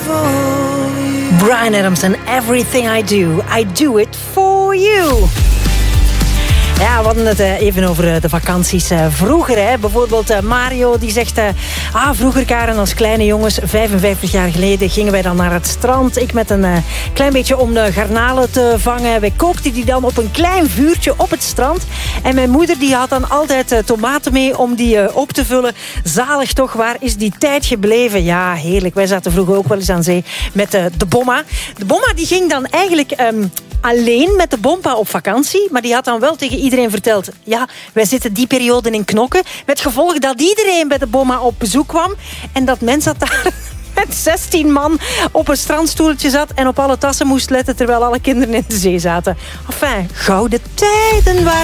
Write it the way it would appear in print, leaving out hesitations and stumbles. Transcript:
Bryan Adams en Everything I Do It For You. Ja, we hadden het even over de vakanties vroeger. Hè. Bijvoorbeeld Mario die zegt... vroeger, Karen, als kleine jongens, 55 jaar geleden... gingen wij dan naar het strand. Ik met een klein beetje om de garnalen te vangen. Wij kookten die dan op een klein vuurtje op het strand. En mijn moeder die had dan altijd tomaten mee om die op te vullen. Zalig toch, waar is die tijd gebleven? Ja, heerlijk. Wij zaten vroeger ook wel eens aan zee met de Bomma. De Bomma die ging dan eigenlijk... alleen met de Bompa op vakantie, maar die had dan wel tegen iedereen verteld... ja, wij zitten die periode in Knokke, met gevolg dat iedereen bij de Bomma op bezoek kwam en dat mensen daar met 16 man op een strandstoeltje zat en op alle tassen moest letten terwijl alle kinderen in de zee zaten. Enfin, gouden tijden waren...